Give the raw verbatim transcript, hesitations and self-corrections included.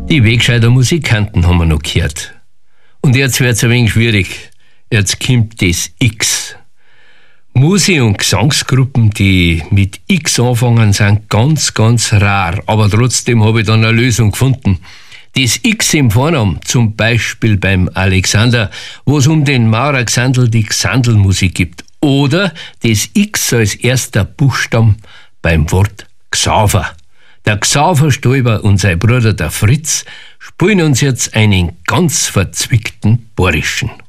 Die Wegscheider Musikanten haben wir noch gehört. Und jetzt wird's ein wenig schwierig. Jetzt kommt das X. Musi- und Gesangsgruppen, die mit X anfangen, sind ganz, ganz rar. Aber trotzdem habe ich dann eine Lösung gefunden. Das X im Vornamen, zum Beispiel beim Alexander, wo es um den Maurer Xandl die Xandl-Musik gibt. Oder das X als erster Buchstaben beim Wort Xaver. Der Xaver Stoiber und sein Bruder der Fritz spielen uns jetzt einen ganz verzwickten Bayerischen.